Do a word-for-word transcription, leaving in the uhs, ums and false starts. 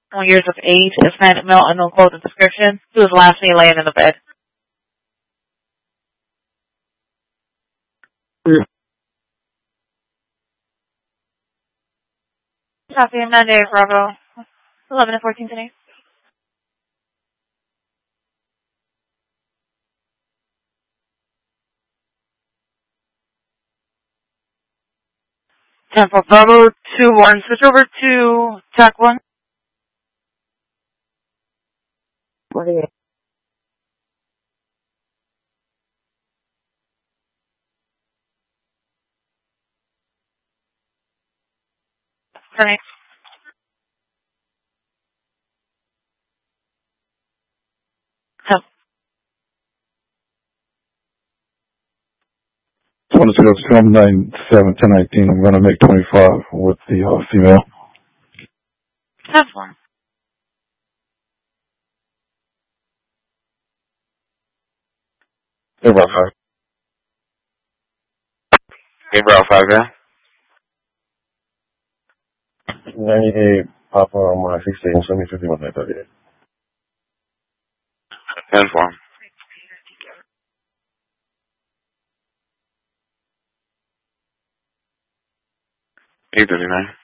years of age, Hispanic male, unknown clothing description. He was last seen laying in the bed. Yeah. Copy, Monday, Bravo. eleven and fourteen today. ten for Bravo, two one. Switch over to track one. Okay. Turning. twenty zero seven nine seven ten nineteen. I'm going to make twenty-five with the uh, female. ten four. Hey, Bravo five. Hey, Bravo five, yeah? ninety-eight, Papa, on my sixteen, seventy, fifty-one, thirty-eight. ten four. eight thirty-nine.